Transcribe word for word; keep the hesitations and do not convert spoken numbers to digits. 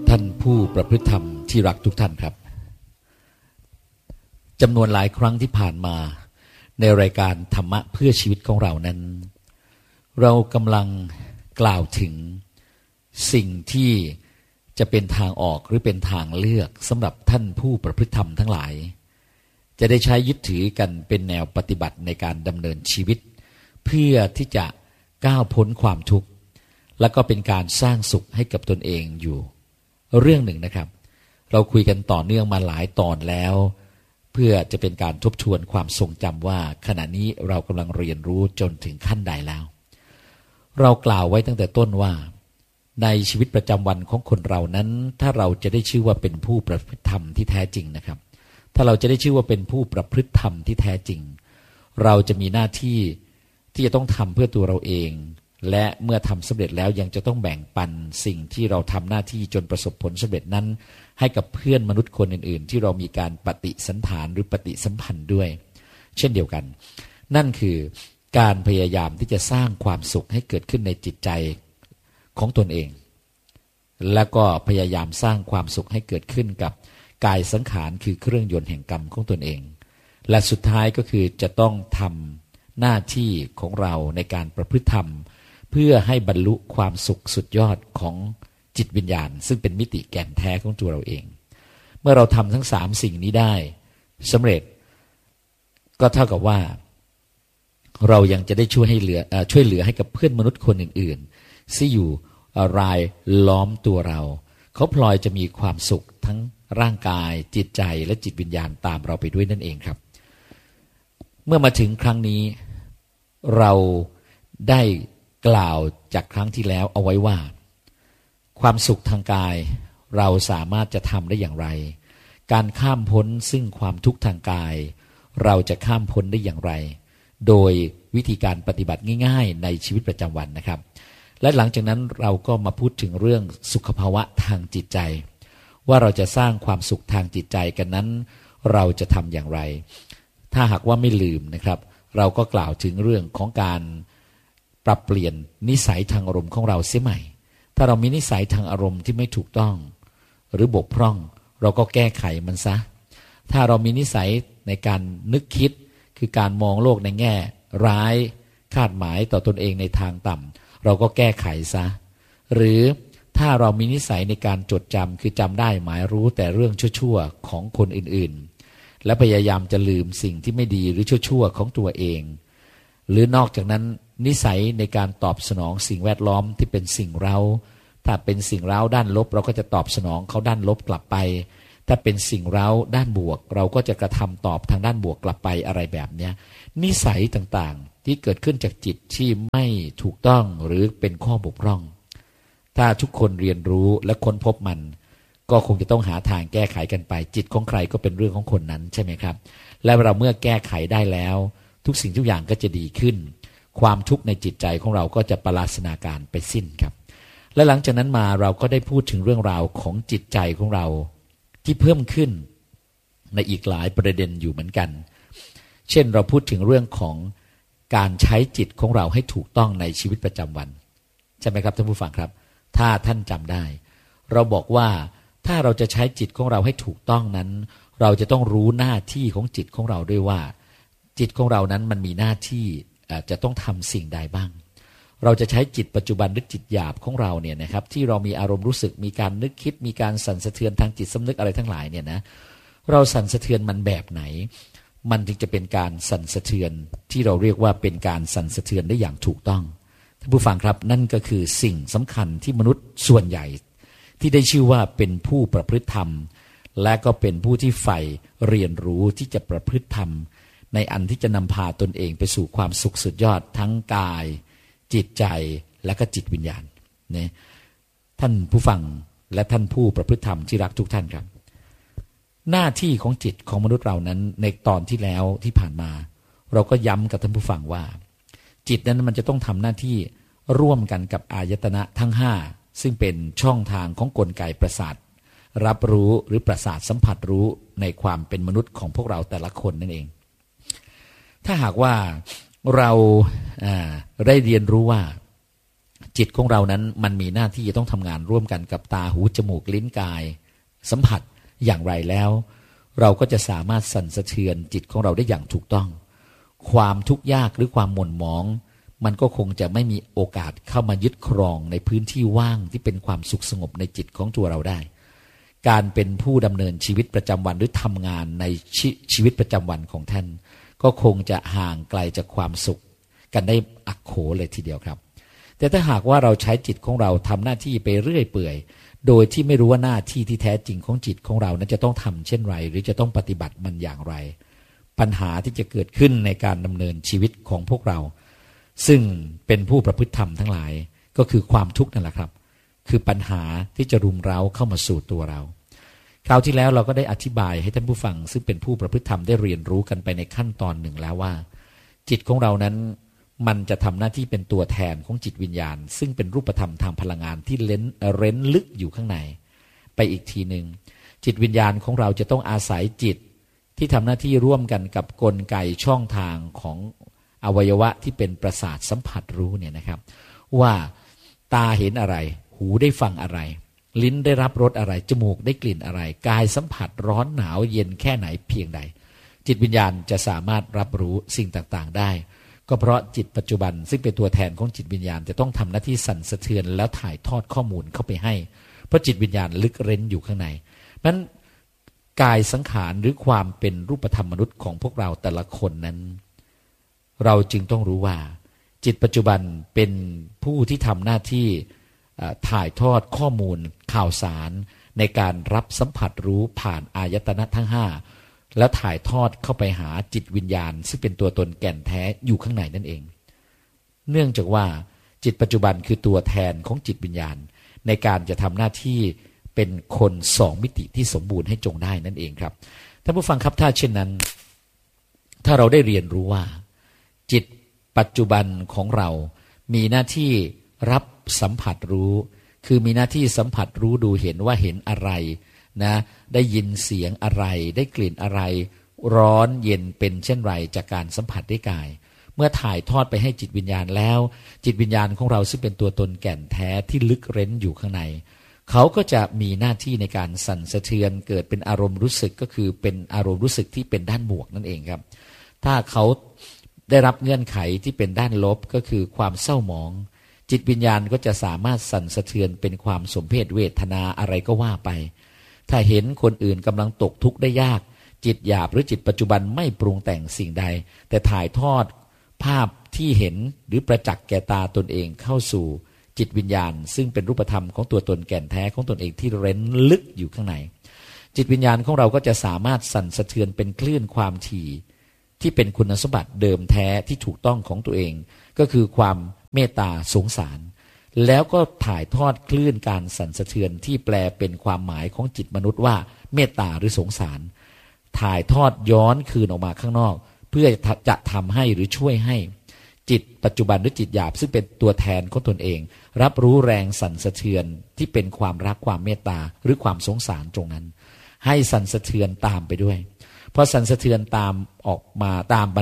ท่านผู้ประพฤติธรรมที่รักทุกท่านครับจำนวนหลายครั้งที่ผ่านมาในรายการธรรมะเพื่อชีวิตของเรานั้นเรากำลังกล่าวถึงสิ่งที่จะเป็นทางออกหรือเป็นทางเลือกสำหรับท่านผู้ประพฤติธรรมทั้งหลายจะได้ใช้ยึดถือกันเป็นแนวปฏิบัติในการดำเนินชีวิตเพื่อที่จะก้าวพ้นความทุกข์และก็เป็นการสร้างสุขให้กับตนเองอยู่เรื่องหนึ่งนะครับเราคุยกันต่อเนื่องมาหลายตอนแล้วเพื่อจะเป็นการทบทวนความทรงจำว่าขณะนี้เรากำลังเรียนรู้จนถึงขั้นใดแล้วเรากล่าวไว้ตั้งแต่ต้นว่าในชีวิตประจำวันของคนเรานั้นถ้าเราจะได้ชื่อว่าเป็นผู้ประพฤติธรรมที่แท้จริงนะครับถ้าเราจะได้ชื่อว่าเป็นผู้ประพฤติธรรมที่แท้จริงเราจะมีหน้าที่ที่จะต้องทำเพื่อตัวเราเองและเมื่อทำสำเร็จแล้วยังจะต้องแบ่งปันสิ่งที่เราทำหน้าที่จนประสบผลสำเร็จนั้นให้กับเพื่อนมนุษย์คนอื่นๆที่เรามีการปฏิสันถานหรือปฏิสัมพันธ์ด้วยเช่นเดียวกันนั่นคือการพยายามที่จะสร้างความสุขให้เกิดขึ้นในจิตใจของตนเองแล้วก็พยายามสร้างความสุขให้เกิดขึ้นกับกายสังขารคือเครื่องยนต์แห่งกรรมของตนเองและสุดท้ายก็คือจะต้องทำหน้าที่ของเราในการประพฤติธรรมเพื่อให้บรรลุความสุขสุดยอดของจิตวิญญาณซึ่งเป็นมิติแก่นแท้ของตัวเราเองเมื่อเราทำทั้งสามสิ่งนี้ได้สำเร็จก็เท่ากับว่าเรายังจะได้ช่วยให้เหลือช่วยเหลือให้กับเพื่อนมนุษย์คนอื่นๆที่อยู่รายล้อมตัวเราเขาพลอยจะมีความสุขทั้งร่างกายจิตใจและจิตวิญญาณตามเราไปด้วยนั่นเองครับเมื่อมาถึงครั้งนี้เราได้กล่าวจากครั้งที่แล้วเอาไว้ว่าความสุขทางกายเราสามารถจะทำได้อย่างไรการข้ามพ้นซึ่งความทุกข์ทางกายเราจะข้ามพ้นได้อย่างไรโดยวิธีการปฏิบัติง่ายๆในชีวิตประจำวันนะครับและหลังจากนั้นเราก็มาพูดถึงเรื่องสุขภาวะทางจิตใจว่าเราจะสร้างความสุขทางจิตใจกันนั้นเราจะทำอย่างไรถ้าหากว่าไม่ลืมนะครับเราก็กล่าวถึงเรื่องของการปรับเปลี่ยนนิสัยทางอารมณ์ของเราเสียใหม่ถ้าเรามีนิสัยทางอารมณ์ที่ไม่ถูกต้องหรือบกพร่องเราก็แก้ไขมันซะถ้าเรามีนิสัยในการนึกคิดคือการมองโลกในแง่ร้ายคาดหมายต่อตนเองในทางต่ำเราก็แก้ไขซะหรือถ้าเรามีนิสัยในการจดจำคือจำได้หมายรู้แต่เรื่องชั่วๆของคนอื่นๆและพยายามจะลืมสิ่งที่ไม่ดีหรือชั่วๆของตัวเองหรือนอกจากนั้นนิสัยในการตอบสนองสิ่งแวดล้อมที่เป็นสิ่งเร้าถ้าเป็นสิ่งเร้าด้านลบเราก็จะตอบสนองเขาด้านลบกลับไปถ้าเป็นสิ่งเร้าด้านบวกเราก็จะกระทำตอบทางด้านบวกกลับไปอะไรแบบนี้นิสัยต่างๆที่เกิดขึ้นจากจิตที่ไม่ถูกต้องหรือเป็นข้อบกพร่องถ้าทุกคนเรียนรู้และค้นพบมันก็คงจะต้องหาทางแก้ไขกันไปจิตของใครก็เป็นเรื่องของคนนั้นใช่ไหมครับและเราเมื่อแก้ไขได้แล้วทุกสิ่งทุกอย่างก็จะดีขึ้นความทุกข์ในจิตใจของเราก็จะปราศนาการไปสิ้นครับและหลังจากนั้นมาเราก็ได้พูดถึงเรื่องราวของจิตใจของเราที่เพิ่มขึ้นในอีกหลายประเด็นอยู่เหมือนกันเช่นเราพูดถึงเรื่องของการใช้จิตของเราให้ถูกต้องในชีวิตประจำวันใช่ไหมครับท่านผู้ฟังครับถ้าท่านจำได้เราบอกว่าถ้าเราจะใช้จิตของเราให้ถูกต้องนั้นเราจะต้องรู้หน้าที่ของจิตของเราด้วยว่าจิตของเรานั้นมันมีหน้าที่จะต้องทำสิ่งใดบ้างเราจะใช้จิตปัจจุบันหรือจิตหยาบของเราเนี่ยนะครับที่เรามีอารมณ์รู้สึกมีการนึกคิดมีการสั่นสะเทือนทางจิตสำนึกอะไรทั้งหลายเนี่ยนะเราสั่นสะเทือนมันแบบไหนมันถึงจะเป็นการสั่นสะเทือนที่เราเรียกว่าเป็นการสั่นสะเทือนได้อย่างถูกต้องท่านผู้ฟังครับนั่นก็คือสิ่งสำคัญที่มนุษย์ส่วนใหญ่ที่ได้ชื่อว่าเป็นผู้ประพฤติธรรมและก็เป็นผู้ที่ใฝ่เรียนรู้ที่จะประพฤติธรรมในอันที่จะนำพาตนเองไปสู่ความสุขสุดยอดทั้งกายจิตใจและก็จิตวิญญาณเนี่ยท่านผู้ฟังและท่านผู้ประพฤติธรรมที่รักทุกท่านครับหน้าที่ของจิตของมนุษย์เรานั้นในตอนที่แล้วที่ผ่านมาเราก็ย้ำกับท่านผู้ฟังว่าจิตนั้นมันจะต้องทำหน้าที่ร่วมกันกับอายตนะทั้งห้าซึ่งเป็นช่องทางของกลไกประสาทรับรู้หรือประสาทสัมผัสรู้ในความเป็นมนุษย์ของพวกเราแต่ละคนนั่นเองถ้าหากว่าเราได้เรียนรู้ว่าจิตของเรานั้นมันมีหน้าที่จะต้องทำงานร่วมกันกับตาหูจมูกลิ้นกายสัมผัสอย่างไรแล้วเราก็จะสามารถสั่นสะเทือนจิตของเราได้อย่างถูกต้องความทุกข์ยากหรือความหม่นหมองมันก็คงจะไม่มีโอกาสเข้ามายึดครองในพื้นที่ว่างที่เป็นความสุขสงบในจิตของตัวเราได้การเป็นผู้ดำเนินชีวิตประจำวันหรือทำงานในชชีวิตประจำวันของท่านก็คงจะห่างไกลจากความสุขกันได้อักโขเลยทีเดียวครับแต่ถ้าหากว่าเราใช้จิตของเราทำหน้าที่ไปเรื่อยเปื่อยโดยที่ไม่รู้ว่าหน้าที่ที่แท้จริงของจิตของเรานั้นจะต้องทำเช่นไรหรือจะต้องปฏิบัติมันอย่างไรปัญหาที่จะเกิดขึ้นในการดำเนินชีวิตของพวกเราซึ่งเป็นผู้ประพฤติธรรมทั้งหลายก็คือความทุกข์นั่นแหละครับคือปัญหาที่จะรุมเร้าเข้ามาสู่ตัวเราคราวที่แล้วเราก็ได้อธิบายให้ท่านผู้ฟังซึ่งเป็นผู้ประพฤติธรรมได้เรียนรู้กันไปในขั้นตอนหนึ่งแล้วว่าจิตของเรานั้นมันจะทำหน้าที่เป็นตัวแทนของจิตวิญญาณซึ่งเป็นรูปธรรมทางพลังงานที่เล้นเร้นลึกอยู่ข้างในไปอีกทีหนึ่งจิตวิญญาณของเราจะต้องอาศัยจิตที่ทำหน้าที่ร่วมกันกับกลไกช่องทางของอวัยวะที่เป็นประสาทสัมผัสรู้เนี่ยนะครับว่าตาเห็นอะไรหูได้ฟังอะไรลิ้นได้รับรสอะไรจมูกได้กลิ่นอะไรกายสัมผัสร้อนหนาวเย็นแค่ไหนเพียงใดจิตวิญญาณจะสามารถรับรู้สิ่งต่างๆได้ก็เพราะจิตปัจจุบันซึ่งเป็นตัวแทนของจิตวิญญาณจะต้องทำหน้าที่สั่นสะเทือนแล้วถ่ายทอดข้อมูลเข้าไปให้เพราะจิตวิญญาณลึกเร้นอยู่ข้างในนั้นกายสังขารหรือความเป็นรูปธรรมมนุษย์ของพวกเราแต่ละคนนั้นเราจึงต้องรู้ว่าจิตปัจจุบันเป็นผู้ที่ทำหน้าที่ถ่ายทอดข้อมูลข่าวสารในการรับสัมผัสรู้ผ่านอายตนะทั้งห้าแล้วถ่ายทอดเข้าไปหาจิตวิญญาณซึ่งเป็นตัวตนแก่นแท้อยู่ข้างในนั่นเองเนื่องจากว่าจิตปัจจุบันคือตัวแทนของจิตวิญญาณในการจะทำหน้าที่เป็นคนสองมิติที่สมบูรณ์ให้จงได้นั่นเองครับท่านผู้ฟังครับถ้าเช่นนั้นถ้าเราได้เรียนรู้ว่าจิตปัจจุบันของเรามีหน้าที่รับสัมผัสรู้คือมีหน้าที่สัมผัสรู้ดูเห็นว่าเห็นอะไรนะได้ยินเสียงอะไรได้กลิ่นอะไรร้อนเย็นเป็นเช่นไรจากการสัมผัสด้วยกายเมื่อถ่ายทอดไปให้จิตวิญญาณแล้วจิตวิญญาณของเราซึ่งเป็นตัวตนแก่นแท้ที่ลึกเร้นอยู่ข้างในเขาก็จะมีหน้าที่ในการสั่นสะเทือนเกิดเป็นอารมณ์รู้สึกก็คือเป็นอารมณ์รู้สึกที่เป็นด้านบวกนั่นเองครับถ้าเขาได้รับเงื่อนไขที่เป็นด้านลบก็คือความเศร้าหมองจิตวิญญาณก็จะสามารถสั่นสะเทือนเป็นความสมเพชเวทนาอะไรก็ว่าไปถ้าเห็นคนอื่นกำลังตกทุกข์ได้ยากจิตหยาบหรือจิตปัจจุบันไม่ปรุงแต่งสิ่งใดแต่ถ่ายทอดภาพที่เห็นหรือประจักษ์แก่ตาตนเองเข้าสู่จิตวิญญาณซึ่งเป็นรูปธรรมของตัวตนแก่นแท้ของตนเองที่เร้นลึกอยู่ข้างในจิตวิญญาณของเราก็จะสามารถสั่นสะเทือนเป็นคลื่นความถี่ที่เป็นคุณสมบัติเดิมแท้ที่ถูกต้องของตัวเองก็คือความเมตตาสงสารแล้วก็ถ่ายทอดคลื่นการสั่นสะเทือนที่แปลเป็นความหมายของจิตมนุษย์ว่าเมตตาหรือสงสารถ่ายทอดย้อนคืนออกมาข้างนอกเพื่อจะทำให้หรือช่วยให้จิตปัจจุบันหรือจิตหยาบซึ่งเป็นตัวแทนของตนเองรับรู้แรงสั่นสะเทือนที่เป็นความรักความเมตตาหรือความสงสารตรงนั้นให้สั่นสะเทือนตามไปด้วยพอสั่นสะเทือนตามออกมาตาม